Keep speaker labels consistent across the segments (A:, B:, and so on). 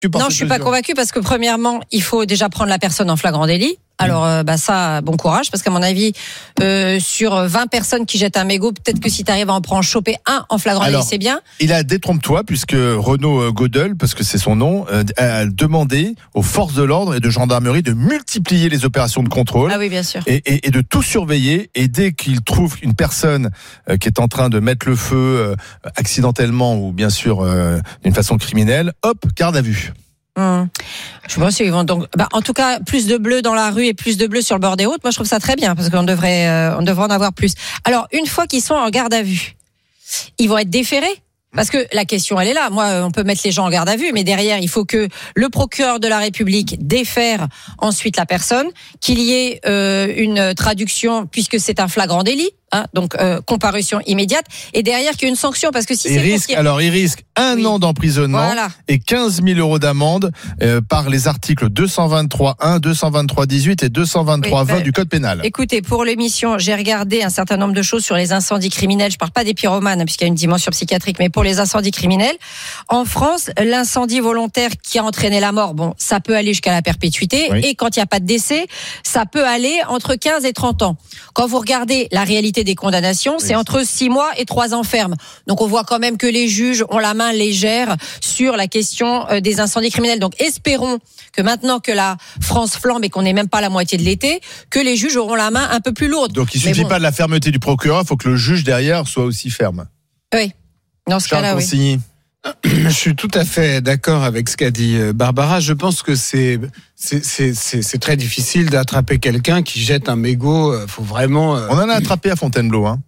A: Non, je suis pas convaincue parce que premièrement, il faut déjà prendre la personne en flagrant délit. Alors ça, bon courage, parce qu'à mon avis, sur 20 personnes qui jettent un mégot, peut-être que si tu arrives à en choper un en flagrant délit, c'est bien.
B: Il a détrompe-toi, puisque Renaud Godel, parce que c'est son nom, a demandé aux forces de l'ordre et de gendarmerie de multiplier les opérations de contrôle.
A: Ah oui, bien sûr.
B: Et de tout surveiller. Et dès qu'il trouve une personne qui est en train de mettre le feu accidentellement ou bien sûr d'une façon criminelle, hop, garde à vue.
A: Je pense qu'ils vont donc, en tout cas, plus de bleus dans la rue et plus de bleus sur le bord des routes. Moi, je trouve ça très bien parce qu'on devrait en avoir plus. Alors, une fois qu'ils sont en garde à vue, ils vont être déférés. Parce que la question, elle est là. Moi, on peut mettre les gens en garde à vue, mais derrière, il faut que le procureur de la République défère ensuite la personne, qu'il y ait une traduction, puisque c'est un flagrant délit. Donc comparution immédiate, et derrière qu'il y ait une sanction, parce que si
B: il risque un an d'emprisonnement et 15 000 euros d'amende par les articles 223.1, 223.18 et 223.20 du code pénal.
A: Écoutez, pour l'émission, j'ai regardé un certain nombre de choses sur les incendies criminels. Je parle pas des pyromanes puisqu'il y a une dimension psychiatrique, mais pour les incendies criminels, en France, l'incendie volontaire qui a entraîné la mort, bon, ça peut aller jusqu'à la perpétuité, et quand il n'y a pas de décès, ça peut aller entre 15 et 30 ans. Quand vous regardez la réalité des condamnations, c'est entre 6 mois et 3 ans ferme. Donc on voit quand même que les juges ont la main légère sur la question des incendies criminels. Donc espérons que maintenant que la France flambe et qu'on n'est même pas à la moitié de l'été, que les juges auront la main un peu plus lourde.
B: Donc il suffit pas de la fermeté du procureur, il faut que le juge derrière soit aussi ferme.
A: Oui, dans ce cas-là, oui.
C: Je suis tout à fait d'accord avec ce qu'a dit Barbara. Je pense que c'est très difficile d'attraper quelqu'un qui jette un mégot. Faut vraiment.
B: On en a attrapé à Fontainebleau, hein.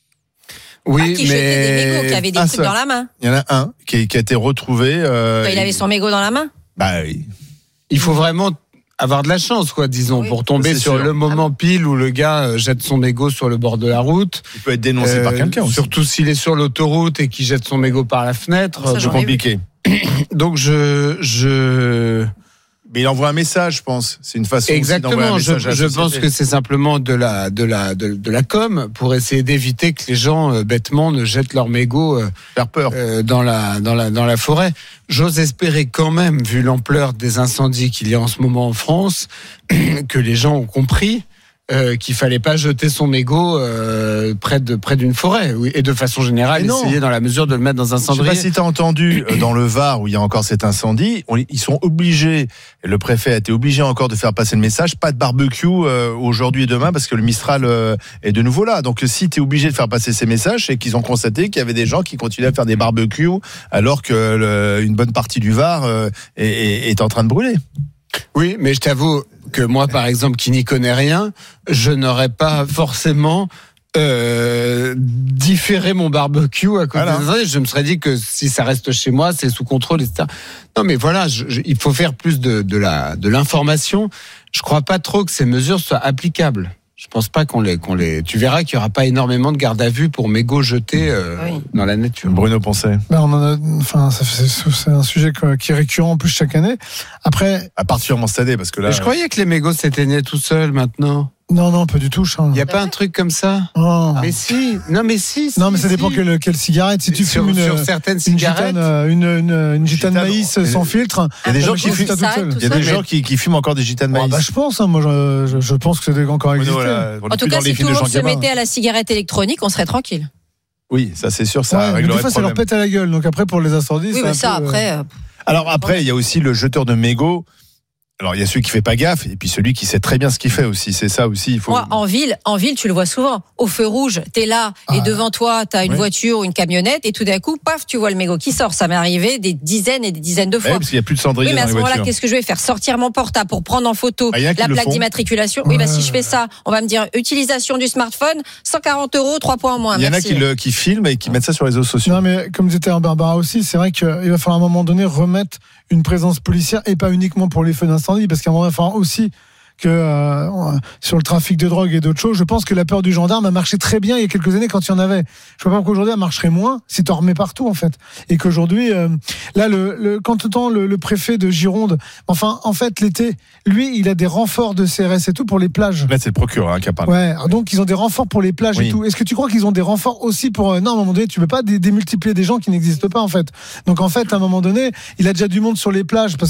C: Oui,
A: qui jetait des mégots, qui avait des trucs dans la main.
B: Il y en a un qui a été retrouvé.
A: Il avait son mégot dans la main.
B: Bah oui.
C: Il faut vraiment avoir de la chance, disons, pour tomber sur le moment pile où le gars jette son mégot sur le bord de la route.
B: Il peut être dénoncé par quelqu'un aussi.
C: Surtout s'il est sur l'autoroute et qu'il jette son mégot par la fenêtre.
B: C'est compliqué.
C: Donc
B: mais il envoie un message, je pense. C'est une façon.
C: Exactement. Je pense que c'est simplement de la com pour essayer d'éviter que les gens bêtement ne jettent leur mégot
B: faire peur
C: dans la forêt. J'ose espérer quand même, vu l'ampleur des incendies qu'il y a en ce moment en France, que les gens ont compris qu'il fallait pas jeter son mégot près d'une forêt, et de façon générale essayer dans la mesure de le mettre dans un cendrier.
B: Je sais pas si tu as entendu dans le Var où il y a encore cet incendie, ils sont obligés, le préfet a été obligé encore de faire passer le message, pas de barbecue aujourd'hui et demain parce que le Mistral est de nouveau là. Donc si tu es obligé de faire passer ces messages, c'est qu'ils ont constaté qu'il y avait des gens qui continuaient à faire des barbecues alors que une bonne partie du Var est en train de brûler.
C: Oui, mais je t'avoue que moi, par exemple, qui n'y connais rien, je n'aurais pas forcément différé mon barbecue à cause des incendies. Je me serais dit que si ça reste chez moi, c'est sous contrôle, etc. Non, mais voilà, il faut faire plus de l'information. Je crois pas trop que ces mesures soient applicables. Je pense pas qu'on les. Tu verras qu'il y aura pas énormément de garde à vue pour mégots jetés dans la nature.
B: Bruno Poncet.
D: C'est un sujet qui est récurrent en plus chaque année. Après,
B: à part sûrement cette année, parce que là.
C: Mais je croyais que les mégots s'éteignaient tout seuls maintenant.
D: Non, pas du tout, Charles.
C: Il n'y a pas un truc comme ça?
D: Oh.
C: Mais si. Non, mais si.
D: Non, mais ça dépend quelle cigarette. Si tu fumes
C: sur certaines cigarettes,
D: une gitane maïs sans filtre.
B: Il y a des gens qui fument. Il y a des gens qui fument encore des gitanes maïs.
D: Je pense. Moi, je pense que c'est encore existé.
A: En tout cas, si tout le monde se mettait à la cigarette électronique, on serait tranquille.
B: Oui, ça c'est sûr, ça réglerait
D: mais des fois,
B: le
D: ça
B: problème.
D: leur pète à la gueule. Donc après, pour les incendies,
A: oui, mais ça après.
B: Alors après, il y a aussi le jeteur de mégots. Alors il y a celui qui fait pas gaffe et puis celui qui sait très bien ce qu'il fait aussi. C'est ça aussi. Il faut.
A: Moi, en ville, tu le vois souvent. Au feu rouge, t'es là et devant toi, t'as une voiture ou une camionnette et tout d'un coup, paf, tu vois le mégot qui sort. Ça m'est arrivé des dizaines et des dizaines de fois.
B: Parce qu'il y a plus de cendrier.
A: Oui, mais
B: dans
A: à ce
B: les
A: moment-là,
B: voitures.
A: qu'est-ce que je vais faire? Sortir mon portable pour prendre en photo la plaque d'immatriculation. Oui, si je fais ça, on va me dire utilisation du smartphone, 140 €, 3 points en moins.
B: Il y en a qui filment et qui mettent ça sur les réseaux sociaux.
D: Non, mais comme disait Barbara aussi, c'est vrai qu'il va falloir à un moment donné remettre une présence policière et pas uniquement pour les feux d'incendie, parce qu'à un moment, il va falloir aussi que sur le trafic de drogue et d'autres choses. Je pense que la peur du gendarme a marché très bien il y a quelques années quand il y en avait. Je vois pas pourquoi aujourd'hui elle marcherait moins si tu en remets partout en fait. Et qu'aujourd'hui, là, quand le préfet de Gironde, enfin, en fait, l'été, lui, il a des renforts de CRS et tout pour les plages.
B: Là, c'est le procureur qui a parlé.
D: Ouais, donc ils ont des renforts pour les plages et tout. Est-ce que tu crois qu'ils ont des renforts aussi pour non, à un moment donné, tu peux pas démultiplier des gens qui n'existent pas en fait. Donc en fait, à un moment donné, il a déjà du monde sur les plages parce